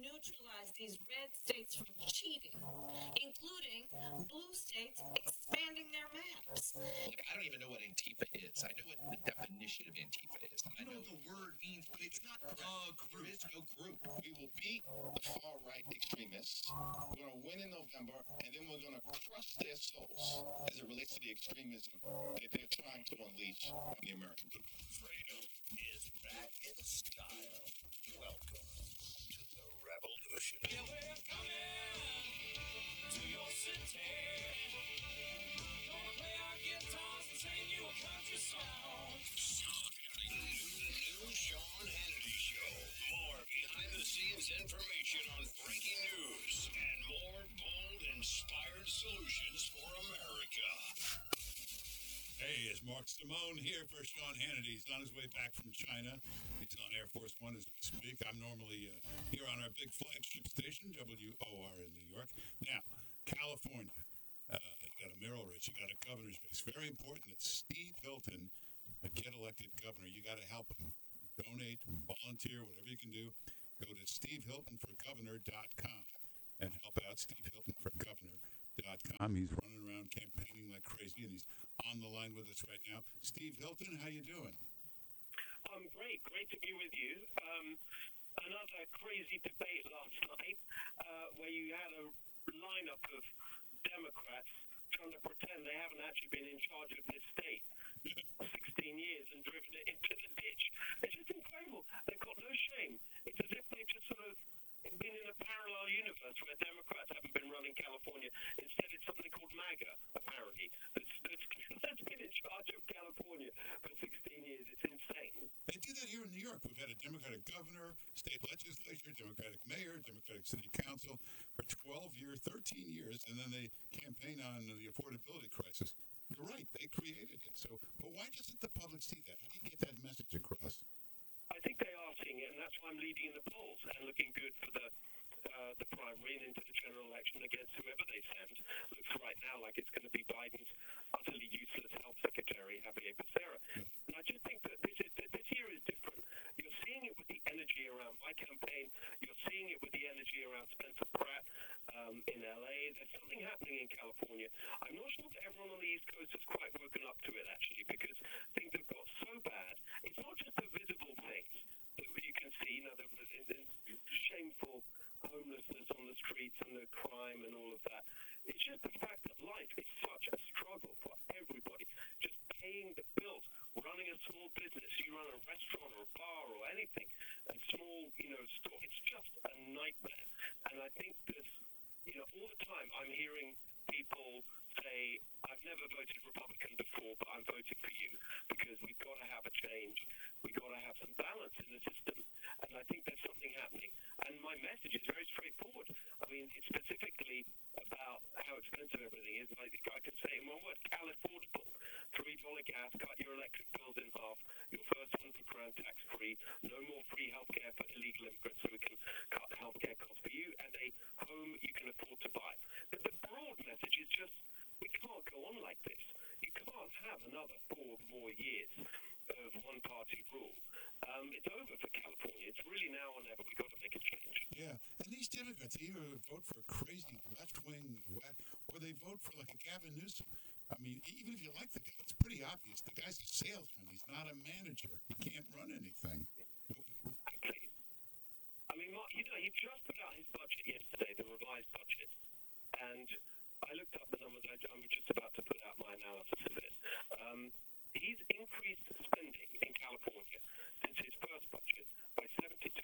neutralize these red states from cheating, including blue states expanding their maps. Look, I don't even know what Antifa is. I know what the definition of Antifa is. I know what the word means, but it's not a group. There is no group. We will beat the far-right extremists. We're going to win in November, and then we're going to crush their souls as it relates to the extremism that they're trying to unleash on the American people. Freedom is back in style. Welcome to the revolution. Yeah, we're coming to your city. Gonna play our guitars and sing you a country song. The new Sean Hannity Show. More behind-the-scenes information on breaking news and more bold, inspired solutions for America. Hey, it's Mark Simone here for Sean Hannity. He's on his way back from China. He's on Air Force One as we speak. I'm normally here on our big flagship station, WOR in New York. Now, California. You got a mayoral race. You got a governor's race. Very important that Steve Hilton get elected governor. You got to help him. Donate, volunteer, whatever you can do. Go to stevehiltonforgovernor.com and help out stevehiltonforgovernor.com. He's running around campaigning like crazy, and he's on the line with us right now. Steve Hilton, how you doing? I'm great. Great to be with you. Another crazy debate last night where you had a lineup of Democrats trying to pretend they haven't actually been in charge of this state 16 years and driven it into the ditch. It's just incredible. They've got no shame. It's as if they've just sort of been in a parallel universe where Democrats haven't been running California. Instead, it's something called MAGA, apparently, that's been in charge of California for 16 years. It's insane. They do that here in New York. We've had a Democratic governor, state legislature, Democratic mayor, Democratic city council for 12 years, 13 years, and then they campaign on the affordability crisis. You're right. They created it. So, but why doesn't the public see that? How do you get that message across? I think they are seeing it, and that's why I'm leading in the polls and looking good for the primary and into the general election against whoever they send. Looks right now like it's going to be Biden's utterly useless health secretary, Javier Becerra. Yeah. And I just think that this year is different. You're seeing it with the energy around my campaign. You're seeing it with the energy around Spencer Pratt in LA. There's something happening in California. I'm not sure that everyone on the East Coast has quite woken up to it, actually, because things have got so bad. It's not just the visible things that you can see, the shameful homelessness on the streets and the crime and all of that. It's just the fact that life is such a struggle for everybody. Just paying the bills, running a small business. You run a restaurant or a bar or anything, a small, store. It's just a nightmare. And I think that, all the time I'm hearing people say, I've never voted Republican before, but I'm voting for you because we've got to have a change. We've got to have some balance in the system. And I think there's something happening. And my message is very straightforward. I mean, it's specifically about how expensive everything is. I can say in one word, Californible. $3 gas, cut your electric bills in half, your first $100,000 tax-free, no more free healthcare for illegal immigrants so we can cut the healthcare costs for you, and a home you can afford to buy. But the broad message is just, we can't go on like this. You can't have another 4 more years of one-party rule. It's over for California. It's really now or never. We've got to make a change. Yeah, and these Democrats, they either vote for a crazy left-wing whack, or they vote for like a Gavin Newsom. I mean, even if you like the guy, it's pretty obvious. The guy's a salesman. He's not a manager. He can't run anything. Exactly. I mean, Mark, he just put out his budget yesterday, the revised budget, and I looked up the numbers. I'm just about to put out my analysis of it. He's increased spending in California since his first budget by 72%.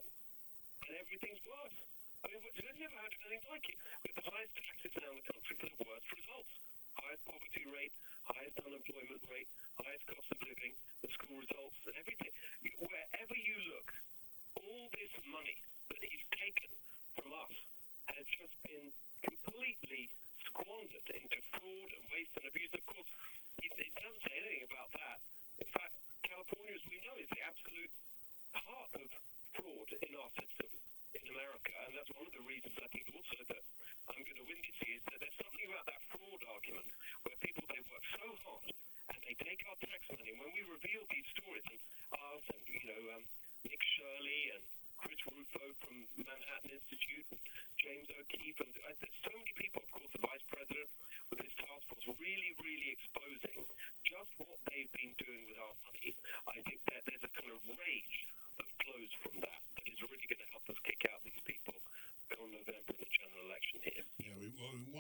And everything's worse. I mean, we've never had anything like it. We have the highest taxes now in the country for the worst results. Highest poverty rate, highest unemployment rate, highest cost of living, the school results, and everything. Wherever you look, all this money that he's taken from us has just been completely squandered into fraud and waste and abuse. Of course, he doesn't say anything about that. In fact, California, as we know, is the absolute heart of fraud in our system in America. And that's one of the reasons I think also that I'm going to win this year is that there's something about that fraud argument where people, they work so hard and they take our tax money. And when we reveal these stories, and us and, Nick Shirley and Chris Rufo from Manhattan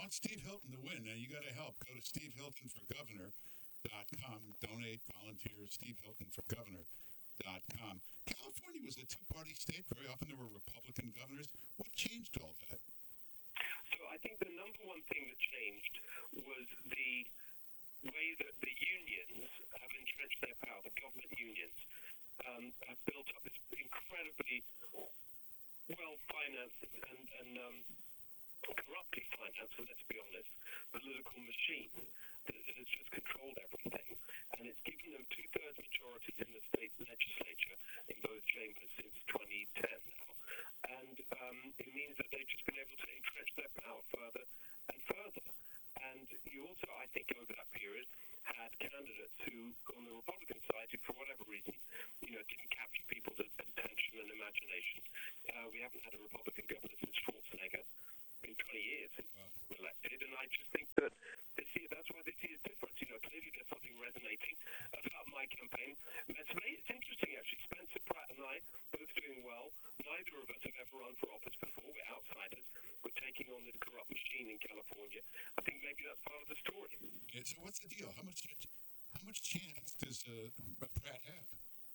want Steve Hilton to win. Now, you got to help. Go to SteveHiltonForGovernor.com. Donate, volunteer, SteveHiltonForGovernor.com. California was a two-party state. Very often there were Republican governors. What changed all that? So I think the number one thing that changed was the way that the unions have entrenched their power, the government unions, have built up this incredibly well-financed and corruptly financed, so let's be honest, political machine that has just controlled everything. And it's given them two-thirds majorities in the state legislature in both chambers since 2010 now. And it means that they've just been able to entrench their power further and further. And you also, I think, over that period, had candidates who, on the Republican side, who, for whatever reason, didn't capture people's attention and imagination. We haven't had a Republican governor since Schwarzenegger in 20 years since he was elected, and I just think that that's why this year is different. Clearly there's something resonating about my campaign. It's interesting, actually. Spencer Pratt and I, both doing well. Neither of us have ever run for office before. We're outsiders. We're taking on this corrupt machine in California. I think maybe that's part of the story. Yeah, so what's the deal? How much chance does Pratt have?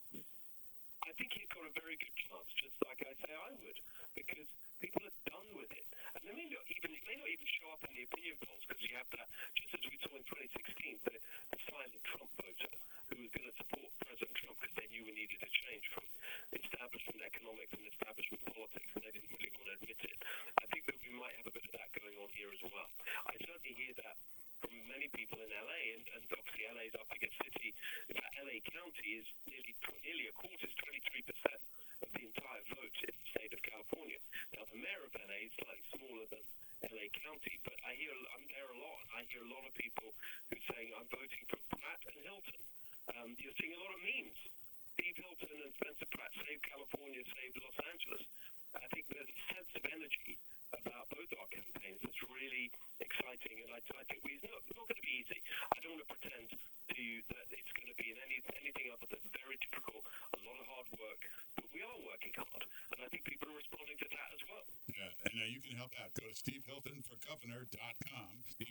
I think he's got a very good chance, just like I say I would, because people are done with it. And it may not even show up in the opinion polls, because you have that, just as we saw in 2016, the silent Trump voter who was going to support President Trump because they knew we needed a change from establishment economics and establishment politics, and they didn't really want to admit it. I think that we might have a bit of that going on here as well. I certainly hear that from many people in LA, and obviously LA is our biggest city. In fact, LA County is nearly a quarter, is 23% of the entire vote in the state of California. Now, the mayor of LA is slightly smaller than LA County, but I'm there a lot, and I hear a lot of people who are saying, I'm voting for Pratt and Hilton. You're seeing a lot of memes. Steve Hilton and Spencer Pratt saved California, saved Los Angeles. I think there's a sense of energy about both our campaigns that's really exciting, and I think it's not going to be easy. I don't want to pretend to you that it's going to be in anything other than very difficult, a lot of hard work, but we are working hard, and I think people are responding to that as well. Yeah, and you can help out. Go to SteveHiltonForGovernor.com,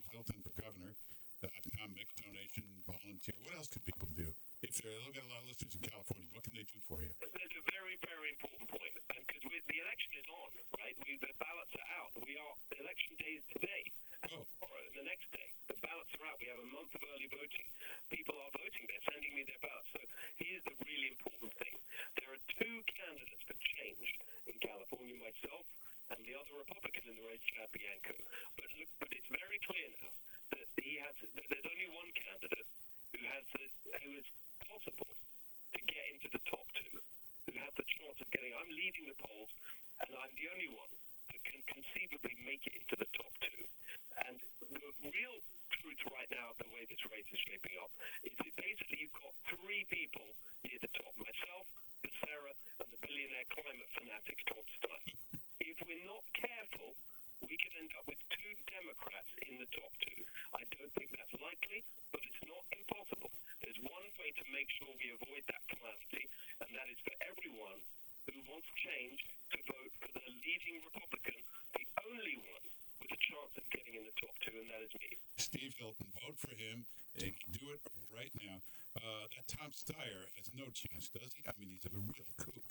SteveHiltonForGovernor.com, make a donation, volunteer. What else can people do? If they're look at a lot of listeners in California, what can they do for you? There's a very, very important point, because the election is on, right? The ballots are out. The election day is today, and tomorrow, and the next day. The ballots are out. We have a month of early voting. People are voting. They're sending me their ballots. So here's the really important thing. There are two candidates for change in California, myself and the other Republican in the race, Chad Bianco. But it's very clear now that there's only one candidate who is possible to get into the top two, who has the chance of getting. I'm leading the polls, and I'm the only one that can conceivably make it into the top two. And the real truth right now of the way this race is shaping up is that basically you've got three people near the top: myself, Becerra, and the billionaire climate fanatic Todd Stein. If we're not careful, we could end up with two Democrats in the top two. I don't think that's likely, but it's not impossible. There's one way to make sure we avoid that calamity, and that is for everyone who wants change to vote for the leading Republican, the only one with a chance of getting in the top two, and that is me. Steve Hilton, vote for him. You can do it right now. That Tom Steyer has no chance, does he? I mean, he's a real kook.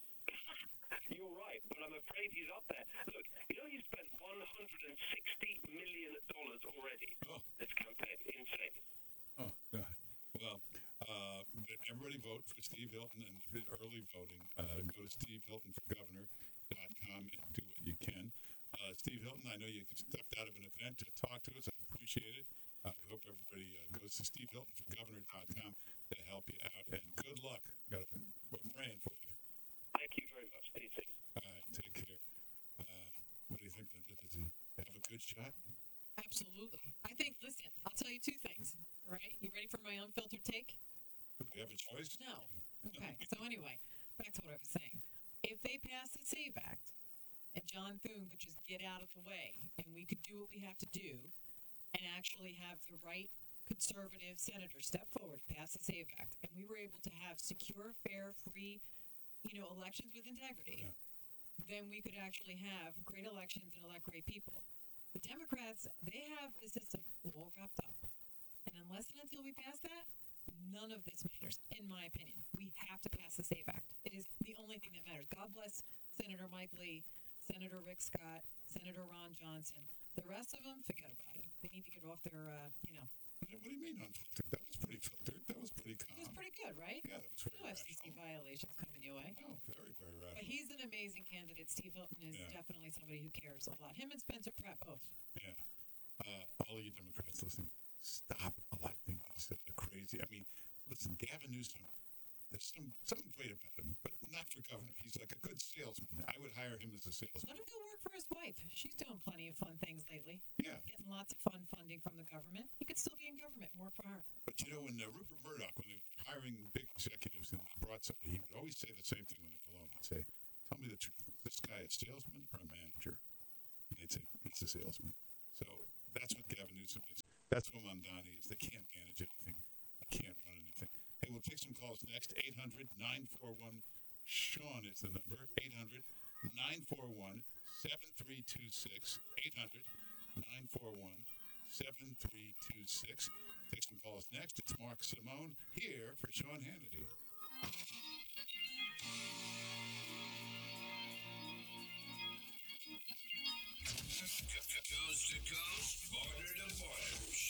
You're right, but I'm afraid he's up there. Look, he spent $160 million already this campaign. Insane. Oh, God. Well, everybody vote for Steve Hilton, and if you're early voting, go to SteveHiltonForGovernor.com and do what you can. Steve Hilton, I know you stepped out of an event to talk to us. I appreciate it. We hope everybody goes to SteveHiltonForGovernor.com to help you out, and good luck. We're praying for you. Thank you very much. Stay safe. All right, take care. What do you think? Does he have a good shot? Absolutely. Listen, I'll tell you two things. All right? You ready for my unfiltered take? Do we have a choice? No. Okay. So anyway, back to what I was saying. If they pass the SAVE Act and John Thune could just get out of the way and we could do what we have to do and actually have the right conservative senator step forward, pass the SAVE Act, and we were able to have secure, fair, free, elections with integrity, then we could actually have great elections and elect great people. The Democrats, they have the system all wrapped up. And unless and until we pass that, none of this matters, in my opinion. We have to pass the SAVE Act. It is the only thing that matters. God bless Senator Mike Lee, Senator Rick Scott, Senator Ron Johnson. The rest of them, forget about it. They need to get off their, What do you mean unfiltered? That was pretty filtered. That was pretty calm. It was pretty good, right? Yeah, that was very No FCC rational. violations coming your way. No, very, very rational. But he's an amazing candidate. Steve Hilton is Yeah. definitely somebody who cares a lot. Him and Spencer Pratt both. Yeah. All of you Democrats listening, stop electing these crazy. I mean, listen, Gavin Newsom, there's something great about him, but not for governor. He's like a good salesman. I would hire him as a salesman. Let him go work for his wife. She's doing plenty of fun things lately. Yeah. Getting lots of fun funding from the government. He could still be in government and work for her. But you know, when Rupert Murdoch, when they were hiring big executives and they brought somebody, he would always say the same thing when they were alone. He'd say, tell me the truth. Is this guy a salesman or a manager? And they'd say, he's a salesman. So that's what Gavin Newsom is. That's what Mamdani is. They can't manage anything. They can't run anything. Hey, we'll take some calls next. 800-941-SEAN is the number. 800-941-7326. 800-941-7326. Take some calls next. It's Mark Simone here for Sean Hannity. Coast to coast, border to border.